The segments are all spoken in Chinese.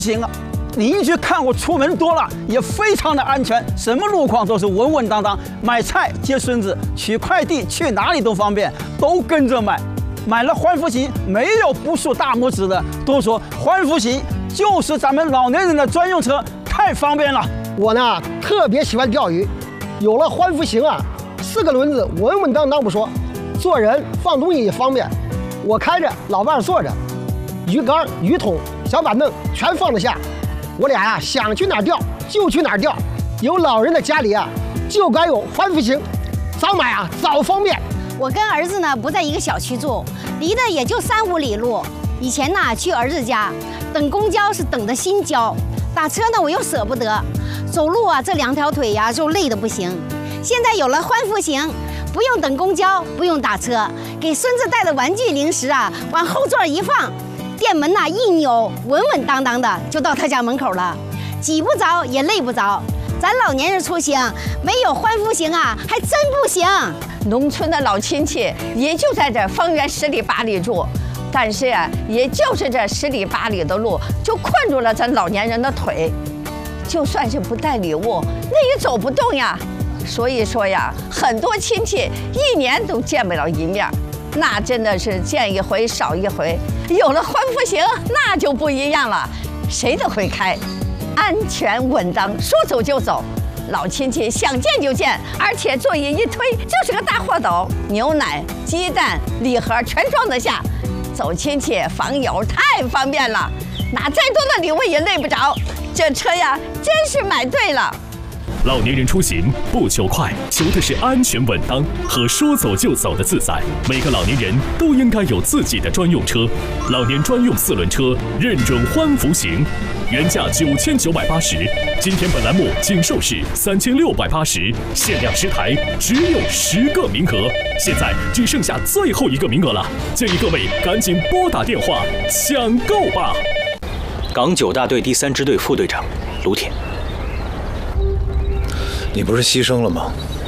行啊。邻居看我出门多了，也非常的安全，什么路况都是稳稳当当。买菜、接孙子、取快递，去哪里都方便，都跟着买。买了欢福行，没有不竖大拇指的，都说欢福行就是咱们老年人的专用车，太方便了。 我呢特别喜欢钓鱼，有了欢福行啊，4个轮子稳稳当当不说，做人放东西也方便。我开着，老伴坐着，鱼竿、鱼桶、小板凳全放得下。我俩呀想去哪儿钓就去哪儿钓。有老人的家里啊，就该有欢福行，早买啊早方便。 我跟儿子呢不在一个小区住，离得也就3、5里路。以前呢去儿子家，等公交是等的心焦，打车呢我又舍不得，走路啊这2条腿呀就累得不行。现在有了欢福行，不用等公交，不用打车，给孙子带的玩具零食啊往后座一放，店门呐一扭，稳稳当当的就到他家门口了，挤不着也累不着。咱老年人出行没有欢福行啊，还真不行。 农村的老亲戚也就在这方圆10里8里住，但是呀，也就是这10里8里的路，就困住了咱老年人的腿。就算是不带礼物，那也走不动呀。所以说呀，很多亲戚1年都见不了一面，那真的是见一回少一回。有了欢福行，那就不一样了，谁都会开，安全稳当，说走就走。老亲戚想见就见，而且座椅一推就是个大货斗，牛奶、鸡蛋、礼盒全装得下。走亲戚访友太方便了，拿再多的礼物也累不着。这车呀，真是买对了。 老年人出行不求快，求的是安全稳当和说走就走的自在。每个老年人都应该有自己的专用车，老年专用4轮车认准欢福行，原价9980，今天本栏目仅售市3680，限量10台，只有10个名额，现在只剩下最后1个名额了，建议各位赶紧拨打电话抢购吧。 港9大队第3支队副队长卢铁。 你不是牺牲了吗？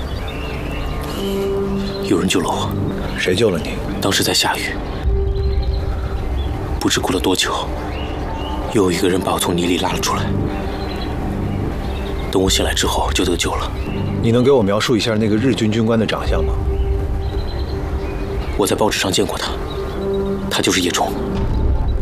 有人救了我。 谁救了你？ 当时在下雨，不知过了多久，又有一个人把我从泥里拉了出来。等我醒来之后就得救了。 你能给我描述一下那个日军军官的长相吗？ 我在报纸上见过他，他就是叶冲。